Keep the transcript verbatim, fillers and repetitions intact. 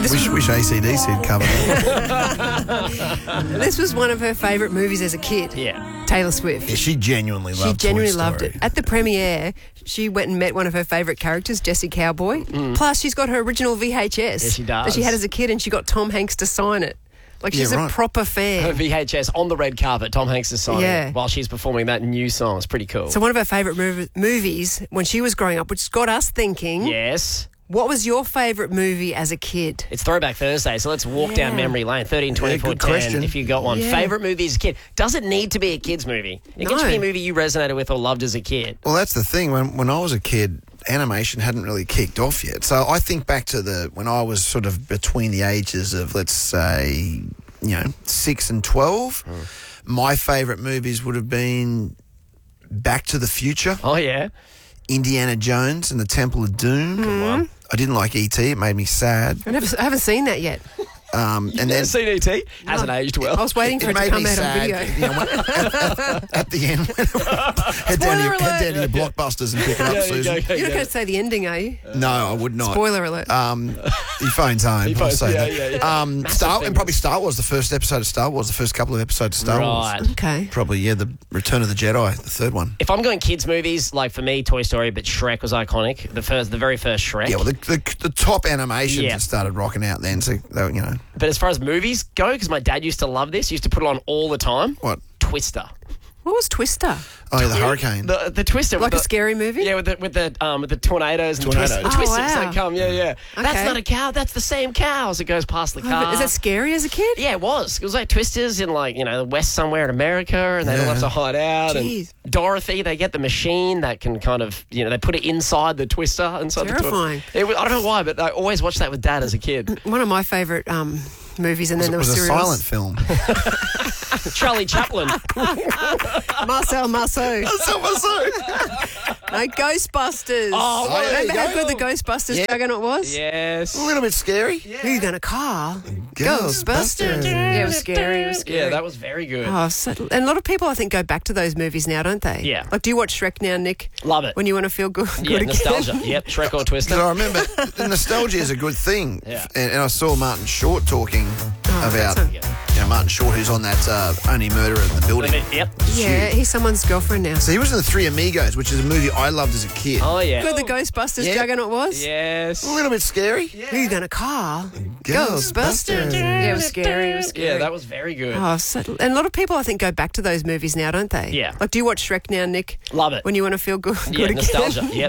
This Wish, was, wish A C D C had covered it. this was one of her favourite movies as a kid. Yeah. Taylor Swift. Yeah, she genuinely She loved genuinely Toy loved Story. it. At the premiere, she went and met one of her favourite characters, Jessie Cowboy. Mm. Plus, she's got her original V H S Yeah, she does. that she had as a kid, and she got Tom Hanks to sign it. Like, she's Yeah, a right. proper Her fan. V H S on the red carpet, Tom Hanks is signing Yeah. it while she's performing that new song. It's pretty cool. So one of her favourite mov- movies when she was growing up, which got us thinking, yes. what was your favourite movie as a kid? It's Throwback Thursday, so let's walk down Yeah. memory lane. thirteen, twenty-four, good ten, question. if you got one. Yeah. Favourite movie as a kid. Doesn't need to be a kid's movie. It can No. just be a movie you resonated with or loved as a kid. Well, that's the thing. When when I was a kid, animation hadn't really kicked off yet. So I think back to the when I was sort of between the ages of, let's say, you know, six and twelve. My favourite movies would have been Back to the Future, Oh, yeah. Indiana Jones and the Temple of Doom. Hmm. One. I didn't like E T. It made me sad. I, never, I haven't seen that yet. Um, and Never then seen E T? Hasn't No. aged I well. was waiting for it, to made come me out sad. on video. You know, when- at, at- at the end, head down, to your, Spoiler head down to your Blockbusters and pick it up, Yeah, Susan. you go, You're not go. going to say the ending, are you? No, I would not. Spoiler alert. Um, your phone's home. Your I'll phone's- say yeah, that. yeah, yeah. Um, Massive Star and fingers. probably Star Wars, the first episode of Star Wars, the first couple of episodes of Star Right. Wars. Okay. Probably, yeah, the Return of the Jedi, the third one. If I'm going kids' movies, like for me, Toy Story, but Shrek was iconic. The first, the very first Shrek. Yeah, well, the, the, the top animations Yeah. that started rocking out then, so they were, you know, But as far as movies go, because my dad used to love this, he used to put it on all the time. what? Twister. What was Twister? Oh, yeah, the hurricane. The the Twister. Like with a the, scary movie? Yeah, with the with the um with the tornadoes and Tornadoes. the, twist, Oh, the twisters wow. that come. Yeah, yeah. That's Okay. not a cow. That's the same cow as it goes past the Oh, car. but is that scary as a kid? Yeah, it was. It was like Twisters in like, you know, the West somewhere in America, and they all Yeah. have to hide out. Jeez. And Dorothy, they get the machine that can kind of, you know, they put it inside the Twister. Inside Terrifying. The twi- it was, I don't know why, but I always watched that with Dad as a kid. One of my favourite um, movies, and it then there was was a serials. silent film. Charlie Chaplin. Marcel Marceau. No, Ghostbusters. Oh, Oh, yeah, Remember there how you good go. the Ghostbusters Yeah. juggernaut was? Yes. A little bit scary. Who you going to call? Ghostbusters. Yeah, it was scary. It was scary. Yeah, that was very good. Oh, so, and a lot of people, I think, go back to those movies now, don't they? Yeah. Like, do you watch Shrek now, Nick? Love it. When you want to feel good, good Yeah, again? nostalgia. Yep, Shrek or Twister. Because I remember the nostalgia is a good thing. Yeah. And, and I saw Martin Short talking about, that's you know, Martin Short, who's on that uh, Only Murderer in the Building. Yep. Yeah, he's someone's girlfriend now. So he was in The Three Amigos, which is a movie I loved as a kid. Oh, yeah. Good the Ghostbusters Yeah. juggernaut was? Yes. A little bit scary. Who you going to call? Ghostbusters. Yeah, it was scary. It was scary. Yeah, that was very good. Oh, so, and a lot of people, I think, go back to those movies now, don't they? Yeah. Like, do you watch Shrek now, Nick? Love it. When you want to feel good, good Yeah, again? nostalgia. Yep,